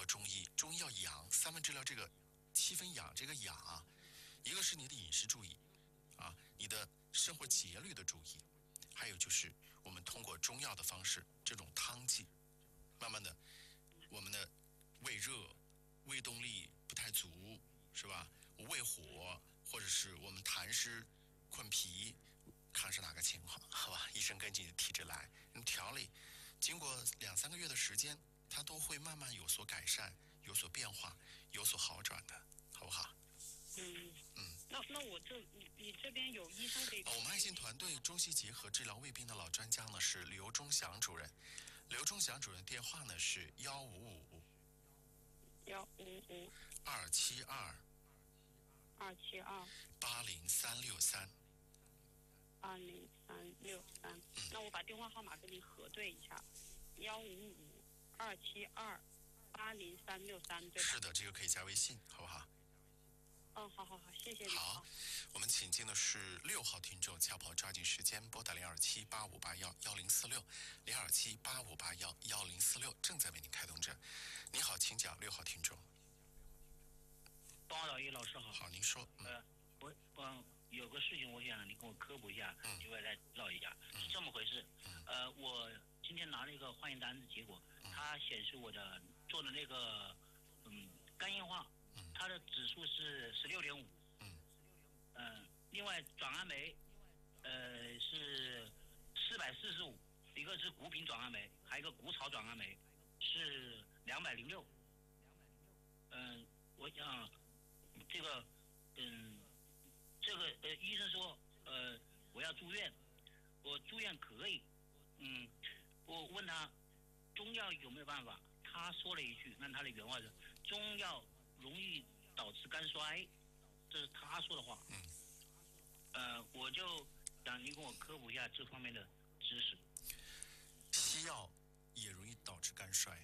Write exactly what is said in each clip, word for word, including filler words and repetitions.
中医，中医要养，三分治疗这个七分养，这个养啊，一个是你的饮食注意啊，你的生活节律的注意，还有就是我们通过中药的方式，这种汤剂，慢慢的，我们的胃热、胃动力不太足，是吧？胃火，或者是我们痰湿、困脾，看是哪个情况，好吧？医生根据你的体质来，你调理，经过两三个月的时间，它都会慢慢有所改善、有所变化、有所好转的，好不好？ 嗯嗯， 那那我这你你这边有医生可以？ 我们爱心团队中西结合治疗胃病的老专家呢是刘忠祥主任，刘忠祥主任电话呢是幺五五幺五五二七二二七二八零三六三。 二零三六三。那我把电话号码跟您核对一下，幺五五二七二八零三六三，对吧？ 是的，这个可以加微信，好不好？ 嗯，好好好，谢谢你。 好，我们请进的是六号听众，恰跑抓紧时间拨打零二七八五八幺幺零四六，零二七八五八幺幺零四六正在为您开通着。你好，请讲，六号听众。 包老爷老师好。 好，您说。 嗯、呃，我嗯有个事情，我想你跟我科普一下， 嗯、 就会来知道一下， 嗯、 是这么回事。 嗯、 呃，我今天拿了一个化验单子，结果、嗯、它显示我的做的那个嗯肝硬化。 嗯、 它的指数是十六点五， 嗯， 呃，另外转氨酶，呃是四百四十五，一个是谷丙转氨酶，还有一个谷草转氨酶是两百零六，嗯，我想这个，嗯，这个呃医生说呃我要住院，我住院可以，嗯，我问他中药有没有办法，他说了一句，按他的原话是中药容易导致肝衰，这是他说的话。 嗯。 呃，我就想您跟我科普一下这方面的知识。 西药也容易导致肝衰，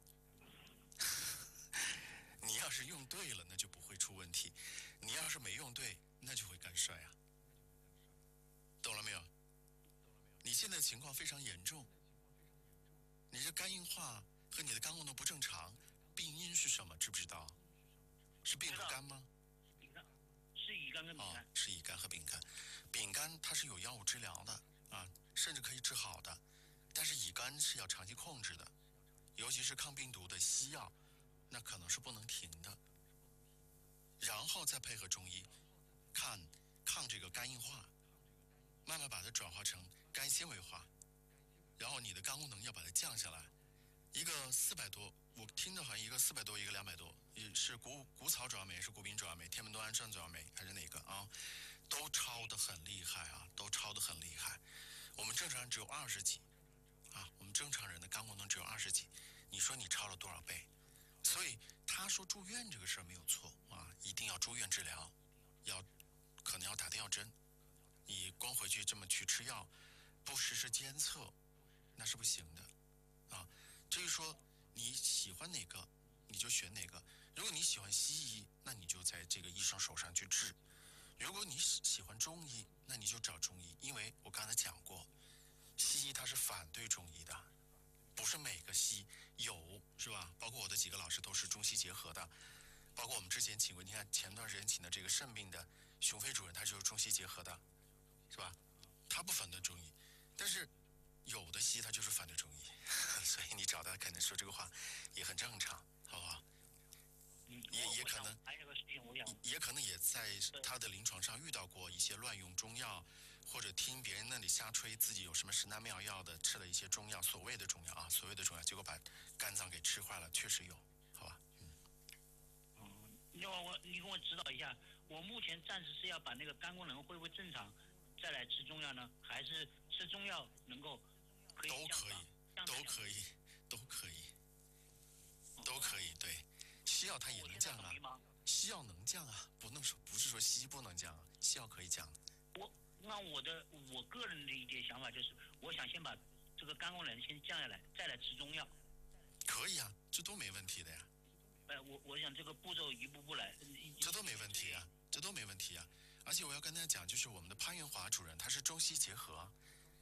你要是用对了，那就不会出问题；你要是没用对，那就会肝衰啊。懂了没有？你现在情况非常严重，你这肝硬化和你的肝功能不正常，病因是什么？知不知道？是病毒肝吗？ 丙肝，是乙肝跟丙肝。 哦，是乙肝和丙肝。丙肝它是有药物治疗的啊，甚至可以治好的，但是乙肝是要长期控制的，尤其是抗病毒的西药，那可能是不能停的。然后再配合中医，看抗这个肝硬化，慢慢把它转化成肝纤维化，然后你的肝功能要把它降下来。一个四百多，我听着好像一个四百多，一个两百多，也是谷谷草转氨酶，是谷丙转氨酶，天门多氨酸转氨酶还是哪个啊？都超得很厉害啊，都超得很厉害。我们正常人只有二十几啊，我们正常人的肝功能只有二十几，你说你超了多少倍？所以他说住院这个事儿没有错啊，一定要住院治疗，要可能要打吊针，你光回去这么去吃药，不实时监测，那是不行的啊。至于说你喜欢哪个，你就选哪个。如果你喜欢西医，那你就在这个医生手上去治；如果你喜欢中医，那你就找中医。因为我刚才讲过，西医它是反对中医的，不是每个西有是吧？包括我的几个老师都是中西结合的，包括我们之前请过，你看前段时间请的这个肾病的熊飞主任，他就是中西结合的，是吧？他不反对中医，但是有的西他就是反对中医，所以你找他可能说这个话也很正常，好不好？ 嗯， 也也可能还有个事情，我想也可能也在他的临床上遇到过一些乱用中药，或者听别人那里瞎吹自己有什么神丹妙药的，吃了一些中药，所谓的中药啊，所谓的中药，结果把肝脏给吃坏了，确实有，好吧？嗯。 嗯，另外我你跟我指导一下，我目前暂时是要把那个肝功能恢复正常，再来吃中药呢，还是吃中药能够可以都可以，都可以，都可以，都可以，对。西药它也能降啊，西药能降啊，不能说不是说西医不能降啊，西药可以降。 我那我的我个人的一点想法就是，我想先把这个肝功能先降下来，再来吃中药。 可以啊，这都没问题的呀。 呃，我我想这个步骤一步步来， 这都没问题啊，这都没问题啊。而且我要跟大家讲，就是我们的潘元华主任他是中西结合，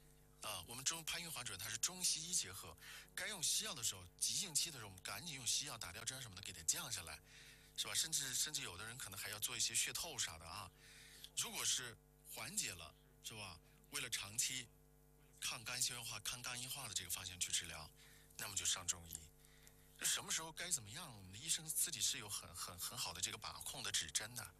啊，我们中潘玉华主任他是中西医结合，该用西药的时候，急性期的时候，我们赶紧用西药打吊针什么的给它降下来，是吧？甚至甚至有的人可能还要做一些血透啥的啊。如果是缓解了，是吧？为了长期抗肝纤维化、抗肝硬化的这个方向去治疗，那么就上中医。这什么时候该怎么样？我们的医生自己是有很很很好的这个把控的指针的。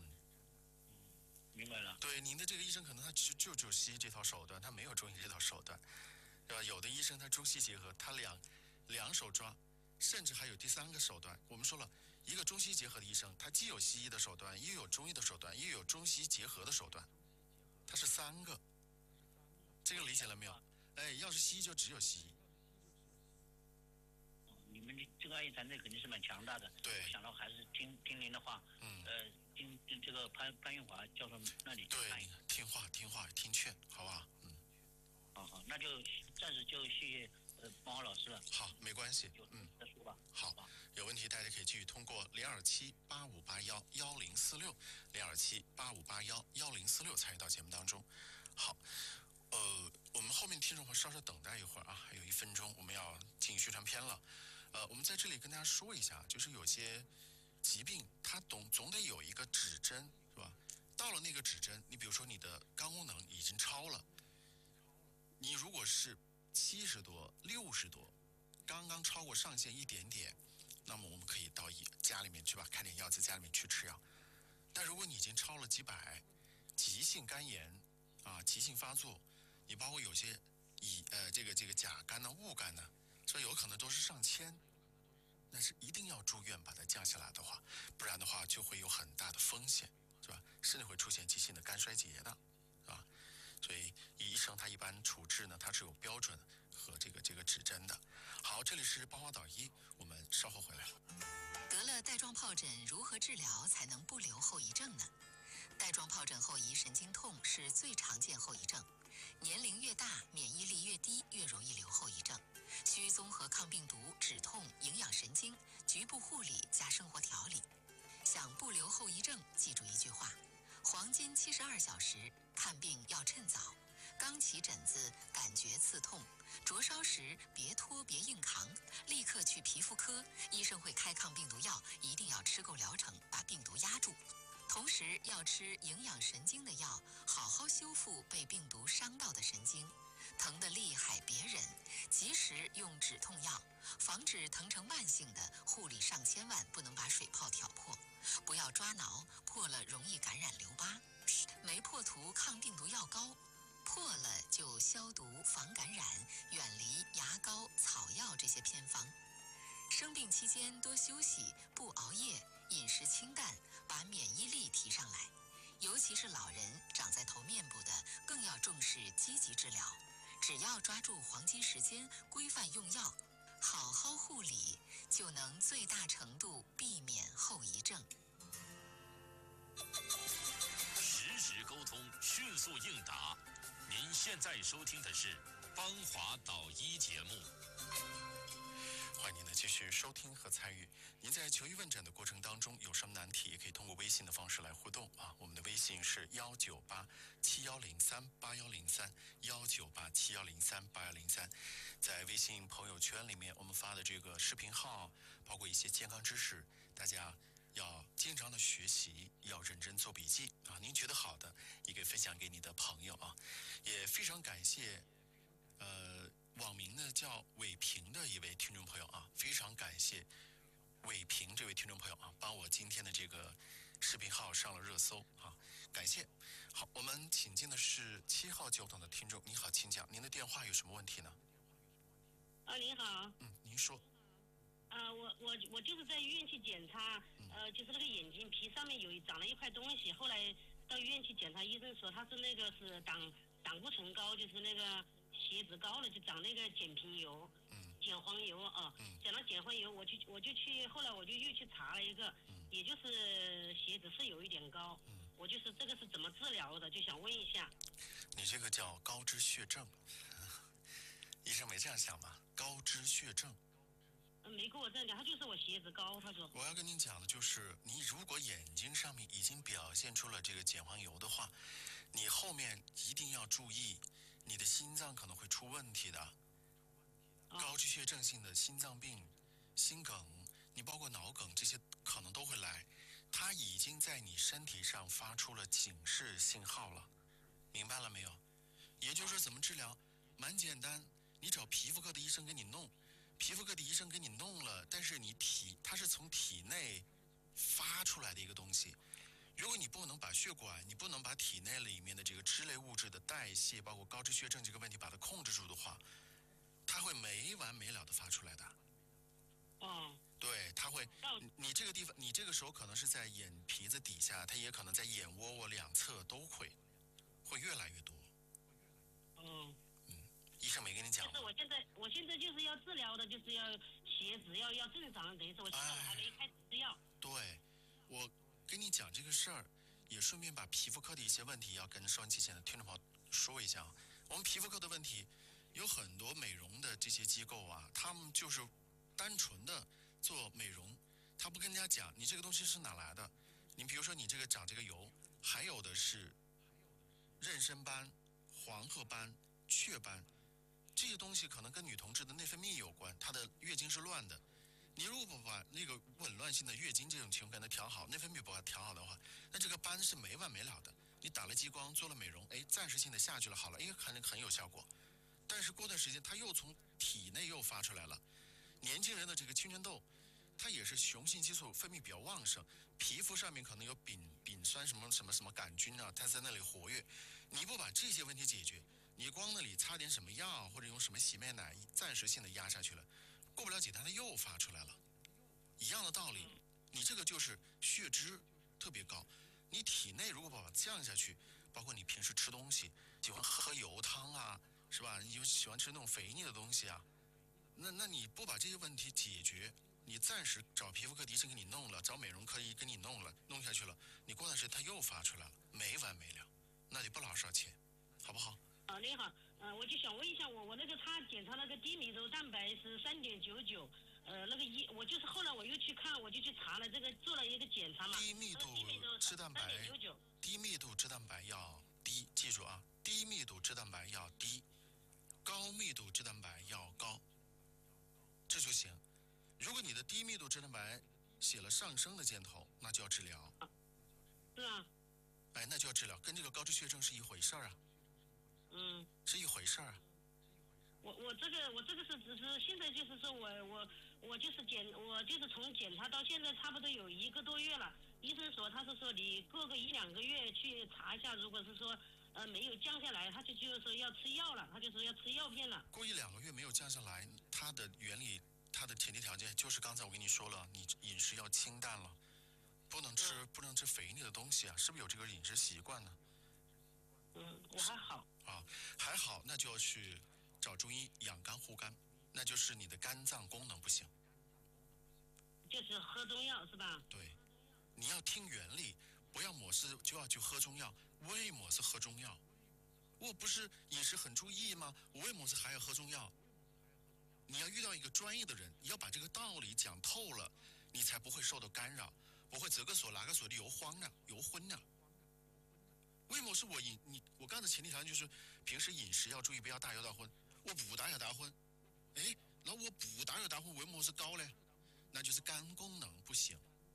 明白了。 对，您的这个医生可能他就就就西医这套手段，他没有中医这套手段，对吧？有的医生他中西结合，他两两手抓，甚至还有第三个手段。我们说了一个中西结合的医生，他既有西医的手段，又有中医的手段，又有中西结合的手段，他是三个。这个理解了没有？哎，要是西医就只有西医。 你们这个爱医团队肯定是蛮强大的。 对， 我想到还是听听您的话。 嗯。 呃。听这个潘潘玉华教授那里对，听话听话听劝，好不好？嗯， 好好，那就暂时就谢谢呃邦华老师了。 好，没关系， 嗯，再说吧。 好，有问题大家可以继续通过零二七八五八幺幺零四六零二七八五八幺幺零四六参与到节目当中。好，呃，我们后面听众朋友稍稍等待一会儿啊，还有一分钟，我们要进宣传片了。呃，我们在这里跟大家说一下，就是有些疾病它总总得有一个指针，是吧？到了那个指针，你比如说你的肝功能已经超了，你如果是七十多、六十多，刚刚超过上限一点点，那么我们可以到家里面去吧，开点药在家里面去吃药。但如果你已经超了几百，急性肝炎啊，急性发作，你包括有些乙呃这个这个甲肝呢、戊肝呢，这有可能都是上千。那是一定要住院把它降下来的话，不然的话就会有很大的风险，是吧？甚至会出现急性的肝衰竭的，是吧？所以医生他一般处置呢，他是有标准和这个这个指针的。好，这里是邦华导医，我们稍后回来。 得了带状疱疹，如何治疗才能不留后遗症呢？带状疱疹后遗神经痛是最常见后遗症，年龄越大，免疫力越低，越容易留后遗症。需综合抗病毒、止痛、营养神经、局部护理加生活调理。想不留后遗症，记住一句话：黄金七十二小时，看病要趁早。刚起疹子，感觉刺痛，灼烧时别拖别硬扛，立刻去皮肤科，医生会开抗病毒药，一定要吃够疗程，把病毒压住。同时要吃营养神经的药，好好修复被病毒伤到的神经。疼得厉害别忍，及时用止痛药，防止疼成慢性的，护理上千万，不能把水泡挑破。不要抓挠，破了容易感染留疤。没破涂抗病毒药膏，破了就消毒防感染，远离牙膏、草药这些偏方。生病期间多休息，不熬夜，饮食清淡，把免疫力提上来。尤其是老人、长在头面部的，更要重视积极治疗。只要抓住黄金时间，规范用药，好好护理，就能最大程度避免后遗症。 实时沟通，迅速应答。您现在收听的是邦华导医节目。 欢迎您的继续收听和参与。您在求医问诊的过程当中有什么难题，也可以通过微信的方式来互动啊。我们的微信是幺九八七幺零三八幺零三幺九八七幺零三八幺零三。在微信朋友圈里面，我们发的这个视频号，包括一些健康知识，大家要经常的学习，要认真做笔记啊。您觉得好的，也可以分享给你的朋友啊。也非常感谢，呃。网名呢叫伟平的一位听众朋友啊，非常感谢伟平这位听众朋友啊，帮我今天的这个视频号上了热搜啊，感谢。好，我们请进的是七号久等的听众，你好，请讲，您的电话有什么问题呢？ 啊，您好。 嗯，您说。 啊，我我我就是在医院去检查，呃，就是那个眼睛皮上面有长了一块东西，后来到医院去检查，医生说他是那个是胆胆固醇高，就是那个。血脂高了就长那个碱平油， 嗯， 碱黄油啊， 嗯， 长了碱黄油，我就我就去，后来我就又去查了一个， 嗯， 也就是血脂是有一点高， 嗯， 我就是这个是怎么治疗的，就想问一下。 你这个叫高脂血症，医生没这样想吗？高脂血症。 嗯，没跟我这样讲，他就说我血脂高，他说。 我要跟您讲的就是，你如果眼睛上面已经表现出了这个碱黄油的话，你后面一定要注意。 你的心脏可能会出问题的，高脂血症性的心脏病、心梗，你包括脑梗这些可能都会来，它已经在你身体上发出了警示信号了，明白了没有？也就是说怎么治疗，蛮简单，你找皮肤科的医生给你弄，皮肤科的医生给你弄了，但是你体它是从体内发出来的一个东西。如果你不能把血管，你不能把体内里面的这个脂类物质的代谢，包括高脂血症这个问题把它控制住的话，它会没完没了的发出来的。 哦。 对，它会，你这个地方，你这个时候可能是在眼皮子底下，它也可能在眼窝窝两侧都会，会越来越多。 哦。 嗯，医生没跟你讲吗？ 就是我现在，我现在就是要治疗的，就是要血脂要要正常，等于说我现在还没开始吃药。 对，我跟你讲这个事儿，也顺便把皮肤科的一些问题要跟收音机前的听众朋友说一下啊。我们皮肤科的问题有很多美容的这些机构啊，他们就是单纯的做美容，他不跟人家讲你这个东西是哪来的。你比如说你这个长这个油，还有的是妊娠斑、黄褐斑、雀斑，这些东西可能跟女同志的内分泌有关，她的月经是乱的。你如果不把那个紊乱性的月经这种情况给它调好，内分泌不把它调好的话，那这个斑是没完没了的。你打了激光，做了美容，哎，暂时性的下去了，好了，哎，很很有效果。但是过段时间，它又从体内又发出来了。年轻人的这个青春痘，它也是雄性激素分泌比较旺盛，皮肤上面可能有丙丙酸什么什么什么杆菌啊，它在那里活跃。你不把这些问题解决，你光那里擦点什么药或者用什么洗面奶暂时性的压下去了，过不了几天它又发出来了。一样的道理，你这个就是血脂特别高，你体内如果把它降下去，包括你平时吃东西喜欢喝油汤啊，是吧？你就喜欢吃那种肥腻的东西啊，那那你不把这些问题解决，你暂时找皮肤科医生给你弄了，找美容科医给你弄了，弄下去了，你过段时间它又发出来了，没完没了，那就不老少钱，好不好？ 啊，您好，呃，我就想问一下，我我那个他检查那个低密度蛋白是三点九九，呃，那个一我就是后来我又去看，我就去查了这个做了一个检查嘛， 低密度脂蛋白，低密度脂蛋白要低，记住啊，低密度脂蛋白要低，高密度脂蛋白要高，这就行。如果你的低密度脂蛋白写了上升的箭头，那就要治疗。 是啊。 哎，那就要治疗，跟这个高脂血症是一回事儿啊。 嗯。 是一回事儿啊。 我我这个我这个是只是现在就是说我我我就是检我就是从检查到现在差不多有一个多月了，医生说他是说你过个一两个月去查一下，如果是说呃没有降下来，他就就是说要吃药了，他就说要吃药片了。 过一两个月没有降下来，它的原理它的前提条件就是刚才我跟你说了，你饮食要清淡了，不能吃、嗯、不能吃肥腻的东西啊，是不是有这个饮食习惯呢？ 嗯，我还好。 啊，还好，那就要去找中医养肝护肝，那就是你的肝脏功能不行。 就是喝中药是吧？ 对，你要听原理，不要抹是就要去喝中药，为抹是喝中药。我不是饮食很注意吗？我为抹是还要喝中药？你要遇到一个专业的人，你要把这个道理讲透了，你才不会受到干扰，不会这个所哪个所的游慌了、游昏了。为么是我饮你我刚才前提条件就是平时饮食要注意，不要大油大荤。我不大油大荤，哎，那我不大油大荤，为么是高呢？那就是肝功能不行。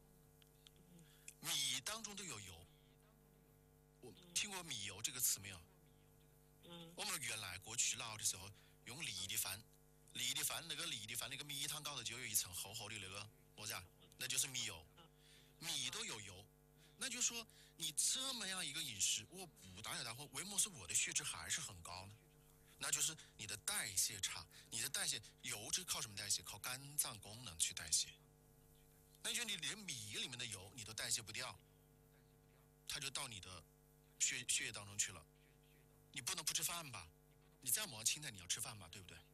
米当中都有油，我听过米油这个词没有？ 嗯。 我们原来过去老的时候用粒的饭，粒的饭那个粒的饭那个米汤搞的就有一层厚厚的那个么子啊？那就是米油，米都有油。那就说你这么样一个饮食，我不大油大荤，为什么是我的血脂还是很高呢？那就是你的代谢差，你的代谢油脂靠什么代谢？靠肝脏功能去代谢。那就你连米里面的油你都代谢不掉，它就到你的血血液当中去了。你不能不吃饭吧？你再往清淡，你要吃饭吧，对不对？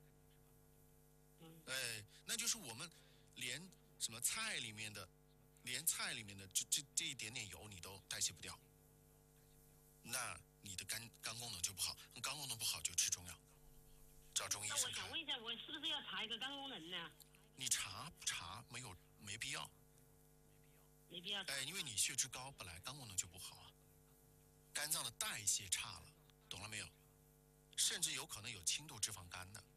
哎，那就是我们连什么菜里面的。连菜里面的这这这一点点油你都代谢不掉，那你的肝肝功能就不好，肝功能不好就吃中药，找中医生看。 那我想问一下，我是不是要查一个肝功能呢？ 你查不查没有没必要， 没必要。 哎，因为你血脂高，本来肝功能就不好啊，肝脏的代谢差了，懂了没有？ 甚至有可能有轻度脂肪肝的。